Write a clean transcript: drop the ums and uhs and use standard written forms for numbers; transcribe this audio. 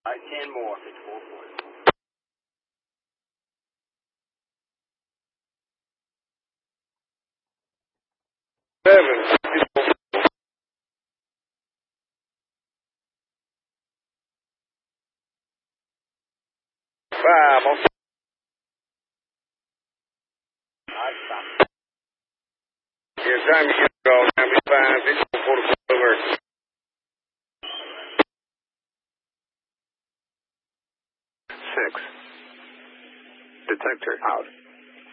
10 more. 7. 5. On yeah, time you get it all down, be fine. This is for the over. 6. Detector out.